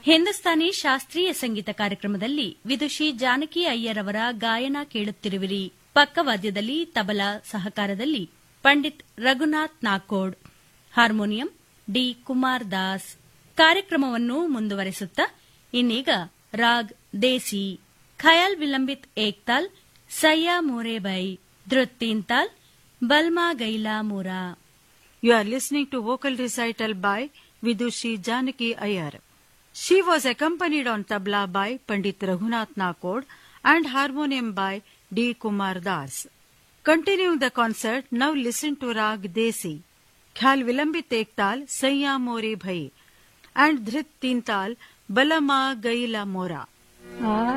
ಹಿಂದೂಸ್ತಾನಿ ಶಾಸ್ತ್ರೀಯ ಸಂಗೀತ ಕಾರ್ಯಕ್ರಮದಲ್ಲಿ ವಿದುಷಿ ಜಾನಕಿ ಅಯ್ಯರ್ ಅವರ ಗಾಯನ ಕೇಳುತ್ತಿರುವಿರಿ. ಪಕ್ಕವಾದ್ಯದಲ್ಲಿ ತಬಲಾ ಸಹಕಾರದಲ್ಲಿ ಪಂಡಿತ್ ರಘುನಾಥ್ ನಾಕೋಡ್, ಹಾರ್ಮೋನಿಯಂ ಡಿ ಕುಮಾರ್ ದಾಸ್. ಕಾರ್ಯಕ್ರಮವನ್ನು ಮುಂದುವರೆಸುತ್ತಾ ಇನ್ನೀಗ ರಾಗ್ ದೇಸಿ, ಖಯಾಲ್ ವಿಲಂಬಿತ್ ಏಕ್ತಾಲ್, ಸಯ್ಯಾ ಮೋರೆ by, ಧೃತ್ ತೀನ್ತಾಲ್, ಬಲ್ಮಾ ಗೈಲಾ ಮೋರಾ. You are listening to vocal recital by Vidushi Janaki Iyer. She was accompanied on tabla by Pandit Raghunath Nakod and harmonium by D. Kumar Das. Continuing the concert, now listen to Rag Desi, Khyal Vilambit Ektal, Sayya More Bhai, and Dhrit Tintal, Balama Gaila Mora.